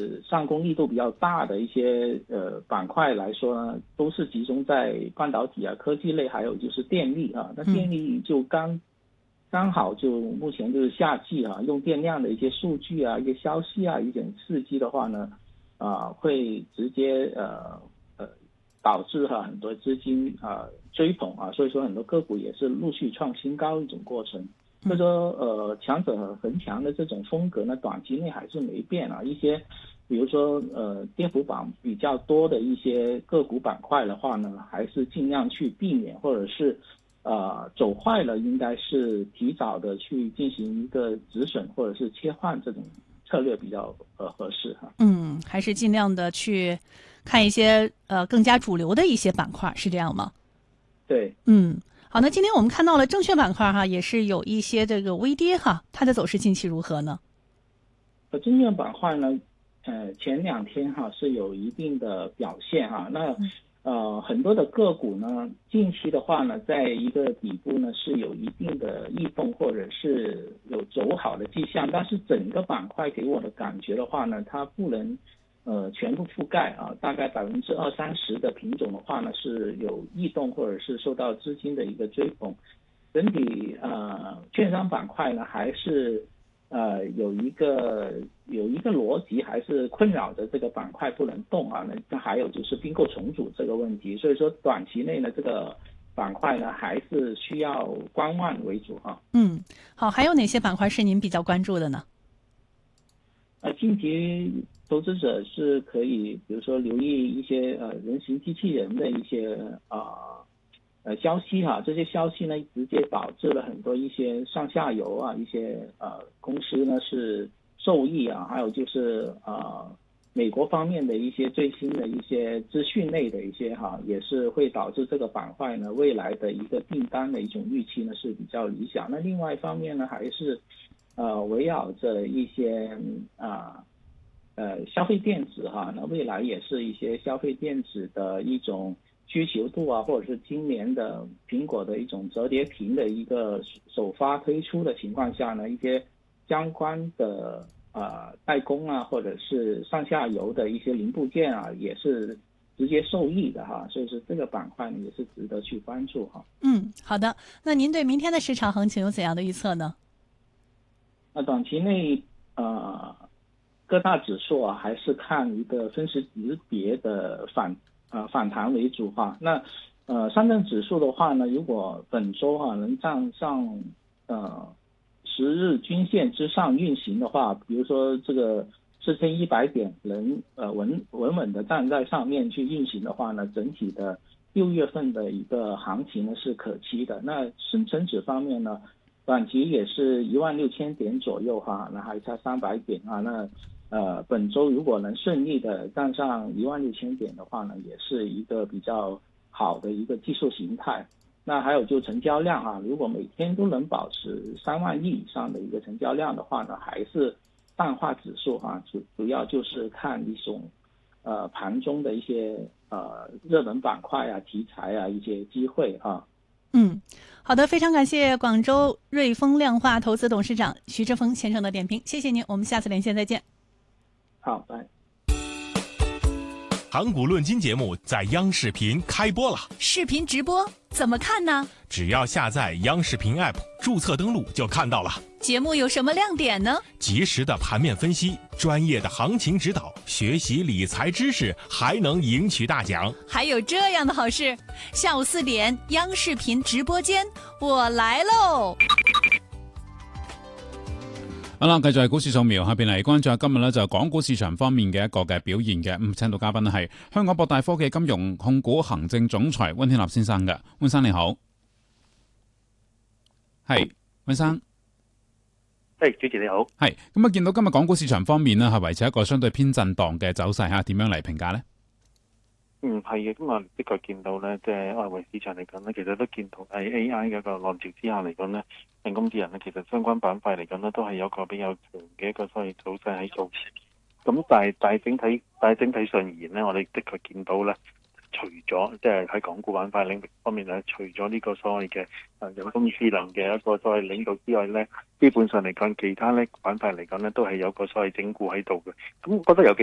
是上攻力度比较大的一些板块来说呢，都是集中在半导体啊、科技类，还有就是电力啊。那电力就刚好就目前就是夏季啊，用电量的一些数据啊、一些消息啊，一点刺激的话呢，会直接导致很多资金追捧啊，所以说很多个股也是陆续创新高一种过程。所以说强者恒强的这种风格呢，短期内还是没变啊。一些比如说跌幅比较多的一些个股板块的话呢，还是尽量去避免，或者是走坏了应该是提早的去进行一个止损或者是切换，这种策略比较合适哈。 还是尽量的去看一些更加主流的一些板块，是这样吗？ 对， 好，那今天我们看到了证券板块哈，也是有一些这个微跌哈，它的走势近期如何呢？ 证券板块呢，前2天哈是有一定的表现哈。那很多的个股呢，近期的话呢，在一个底部呢是有一定的异动或者是有走好的迹象，但是整个板块给我的感觉的话呢，它不能全部覆盖啊，大概20-30%的品种的话呢是有异动或者是受到资金的一个追捧。整体券商板块呢还是有一个逻辑还是困扰着这个板块不能动啊。那还有就是并购重组这个问题，所以说短期内呢这个板块呢还是需要观望为主哈。 好，还有哪些板块是您比较关注的呢？ 近期投资者是可以比如说留意一些人形机器人的一些消息哈。这些消息呢直接导致了很多一些上下游啊一些公司呢是受益啊。还有就是美国方面的一些最新的一些资讯类的一些也是会导致这个板块呢未来的一个订单的一种预期呢是比较理想。那另外一方面呢还是围绕着一些消费电子哈，那未来也是一些消费电子的一种需求度啊，或者是今年的苹果的一种折叠屏的一个首发推出的情况下呢，一些相关的代工啊，或者是上下游的一些零部件啊，也是直接受益的哈。所以说这个板块呢也是值得去关注哈。 好的。那您对明天的市场行情有怎样的预测呢？ 那短期内各大指数啊还是看一个分时级别的反弹为主哈。那上证指数的话呢，如果本周能站上10日均线之上运行的话，比如说这个4100点能稳的站在上面去运行的话呢，整体的6月份的一个行情呢是可期的。那深成指方面呢，短期也是16000点左右哈，那还差300点啊。那本周如果能顺利的站上16000点的话呢，也是一个比较好的一个技术形态。那还有就成交量如果每天都能保持3万亿以上的一个成交量的话呢，还是淡化指数主要就是看一种盘中的一些热门板块啊、题材啊一些机会啊。 好的，非常感谢广州瑞丰量化投资董事长徐志峰先生的点评，谢谢您，我们下次连线再见。 好，拜。 谈股论金节目在央视频开播了， 视频直播怎么看呢？ 只要下载央视频 App， 注册登录就看到了。 节目有什么亮点呢？ 及时的盘面分析，专业的行情指导，学习理财知识，还能赢取大奖。 还有这样的好事，下午4点，央视频直播间，我来喽！ 好啦，繼續係股市掃描，下邊嚟關注下今日呢就港股市場方面嘅一個嘅表現嘅。請到嘉賓係香港博大科技金融控股行政總裁溫天納先生嘅。溫生你好，係溫生， 主持你好， 係咁啊！見到今日港股市場方面呢係維持一個相對偏震盪嘅走勢嚇，點樣嚟評價呢？ 係嘅，咁啊，的確見到咧，即係外圍市場嚟講咧，其實都見到喺 AI 嘅一個浪潮之下嚟講咧，人工智能咧，其實相關板塊嚟講咧，都係有個比較強嘅一個所謂走勢喺度。咁但係整體上而言咧，我哋的確見到咧，除咗即係喺港股板塊領域方面咧，除咗呢個所謂嘅人工智能嘅一個所謂領導之外咧，基本上嚟講，其他咧板塊嚟講咧，都係有個所謂整固喺度嘅。咁覺得有幾